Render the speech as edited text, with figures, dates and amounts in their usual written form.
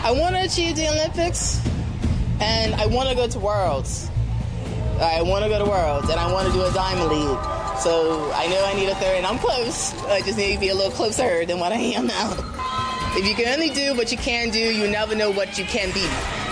I want to achieve the Olympics, and I want to go to Worlds. I want to go to Worlds, and I want to do a Diamond League. So I know I need a third, and I'm close. I just need to be a little closer than what I am now. If you can only do what you can do, you never know what you can be.